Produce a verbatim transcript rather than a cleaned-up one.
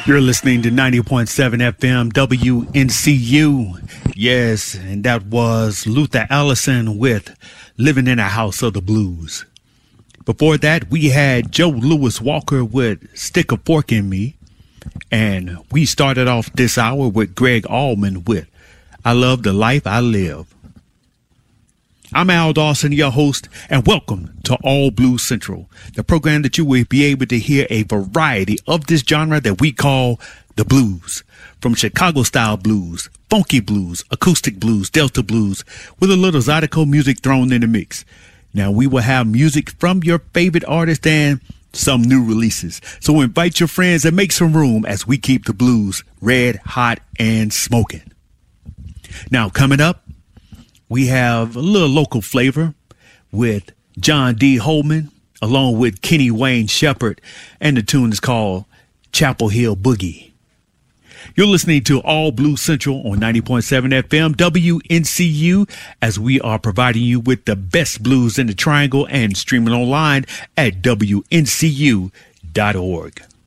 You're listening to ninety point seven F M W N C U. Yes, and that was Luther Allison with Living in a House of the Blues. Before that, we had Joe Louis Walker with Stick a Fork in Me. And we started off this hour with Greg Allman with I Love the Life I Live. I'm Al Dawson, your host, and welcome to All Blues Central, the program that you will be able to hear a variety of this genre that we call the blues. From Chicago-style blues, funky blues, acoustic blues, Delta blues, with a little Zydeco music thrown in the mix. Now, we will have music from your favorite artist and some new releases. So invite your friends and make some room as we keep the blues red, hot, and smoking. Now, coming up, we have a little local flavor with John D. Holman along with Kenny Wayne Shepherd, and the tune is called Chapel Hill Boogie. You're listening to All Blues Central on ninety point seven F M W N C U as we are providing you with the best blues in the Triangle and streaming online at W N C U dot org.